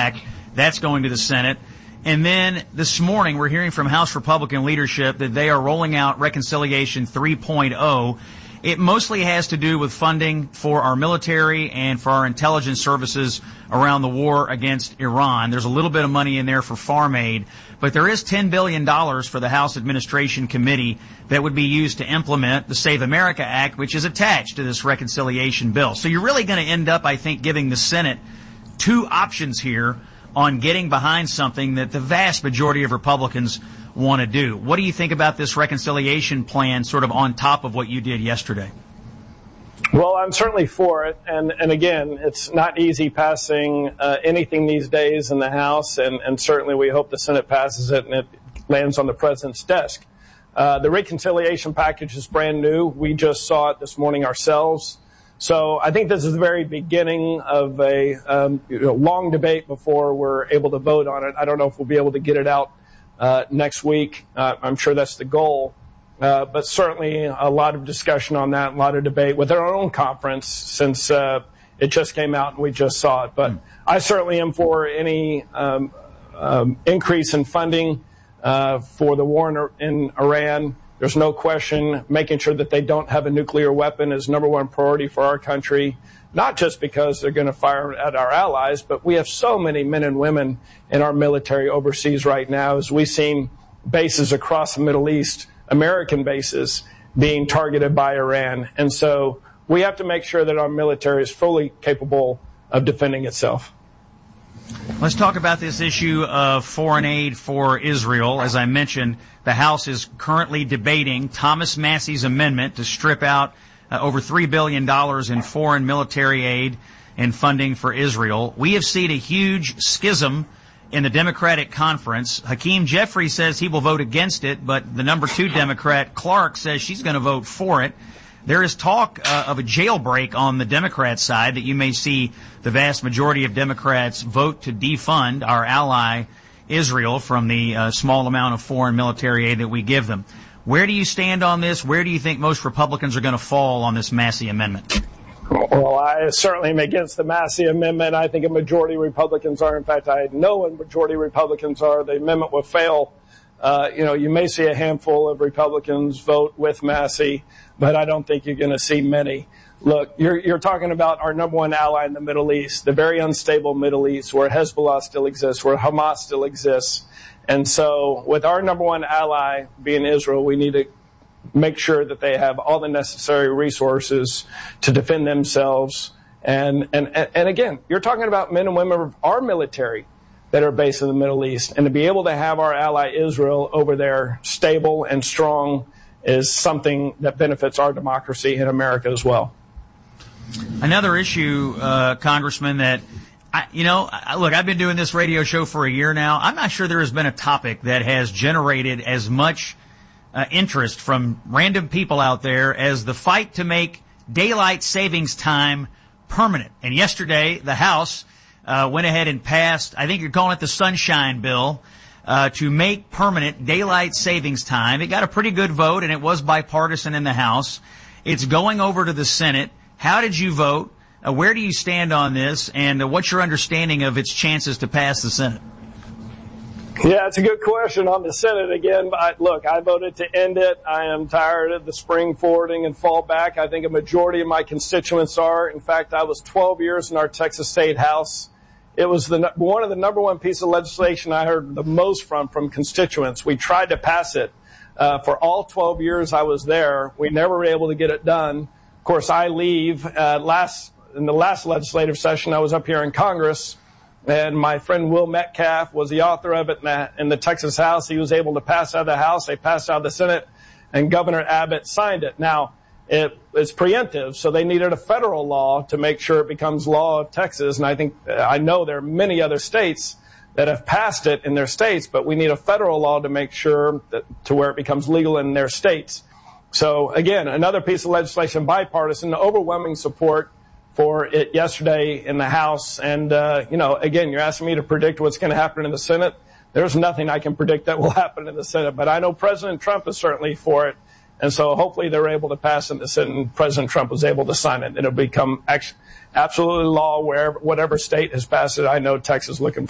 Act. That's going to the Senate. And then this morning, we're hearing from House Republican leadership that they are rolling out Reconciliation 3.0. It mostly has to do with funding for our military and for our intelligence services around the war against Iran. There's a little bit of money in there for farm aid, but there is $10 billion for the House Administration Committee that would be used to implement the Save America Act, which is attached to this reconciliation bill. So you're really going to end up, I think, giving the Senate two options here on getting behind something that the vast majority of Republicans want to do. What do you think about this reconciliation plan sort of on top of what you did yesterday? Well, I'm certainly for it. And again, it's not easy passing anything these days in the House, and certainly we hope the Senate passes it and it lands on the president's desk. The reconciliation package is brand new. We just saw it this morning ourselves. So I think this is the very beginning of a long debate before we're able to vote on it. I don't know if we'll be able to get it out next week. I'm sure that's the goal. But certainly a lot of discussion on that, a lot of debate with our own conference since it just came out and we just saw it. But I certainly am for any increase in funding for the war in Iran. There's no question making sure that they don't have a nuclear weapon is number one priority for our country, not just because they're going to fire at our allies, but we have so many men and women in our military overseas right now as we've seen bases across the Middle East, American bases, being targeted by Iran. And so we have to make sure that our military is fully capable of defending itself. Let's talk about this issue of foreign aid for Israel. As I mentioned, the House is currently debating Thomas Massey's amendment to strip out over $3 billion in foreign military aid and funding for Israel. We have seen a huge schism in the Democratic conference. Hakeem Jeffrey says he will vote against it, but the number 2 Democrat, Clark, says she's going to vote for it. There is talk of a jailbreak on the Democrat side, that you may see the vast majority of Democrats vote to defund our ally Israel from the small amount of foreign military aid that we give them. Where do you stand on this? Where do you think most Republicans are going to fall on this Massey amendment? Well, I certainly am against the Massey amendment. I think a majority of Republicans are. In fact, I know a majority of Republicans are. The amendment will fail. You may see a handful of Republicans vote with Massey, but I don't think you're going to see many. Look, you're talking about our number one ally in the Middle East, the very unstable Middle East, where Hezbollah still exists, where Hamas still exists. And so with our number one ally being Israel, we need to make sure that they have all the necessary resources to defend themselves. And again, you're talking about men and women of our military that are based in the Middle East. And to be able to have our ally Israel over there stable and strong is something that benefits our democracy in America as well. Another issue, Congressman, that, look, I've been doing this radio show for a year now. I'm not sure there has been a topic that has generated as much interest from random people out there as the fight to make daylight savings time permanent. And yesterday, the House went ahead and passed, I think you're calling it the Sunshine Bill, to make permanent daylight savings time. It got a pretty good vote, and it was bipartisan in the House. It's going over to the Senate. How did you vote? Where do you stand on this? And what's your understanding of its chances to pass the Senate? Yeah, it's a good question on the Senate again. But look, I voted to end it. I am tired of the spring forwarding and fall back. I think a majority of my constituents are. In fact, I was 12 years in our Texas State House. It was one of the number one piece of legislation I heard the most from constituents. We tried to pass it. For all 12 years I was there, we never were able to get it done. Of course, I leave. In the last legislative session, I was up here in Congress, and my friend Will Metcalf was the author of it in the Texas House. He was able to pass out of the House. They passed out of the Senate, and Governor Abbott signed it. Now, it's preemptive, so they needed a federal law to make sure it becomes law of Texas. And I know there are many other states that have passed it in their states, but we need a federal law to make sure to where it becomes legal in their states. So again, another piece of legislation, bipartisan, overwhelming support for it yesterday in the House. And, again, you're asking me to predict what's going to happen in the Senate. There's nothing I can predict that will happen in the Senate, but I know President Trump is certainly for it. And so hopefully they're able to pass it in the Senate, and President Trump was able to sign it. And it'll become absolutely law whatever state has passed it. I know Texas is looking